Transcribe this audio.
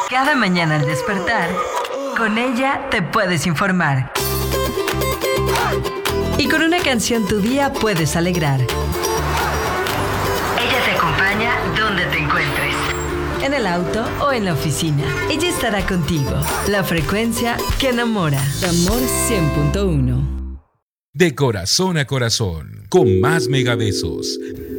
Cada mañana al despertar, con ella te puedes informar. Y con una canción tu día puedes alegrar. Ella te acompaña donde te encuentres. En el auto o en la oficina. Ella estará contigo. La frecuencia que enamora. Amor 100.1. De corazón a corazón, con más megabesos.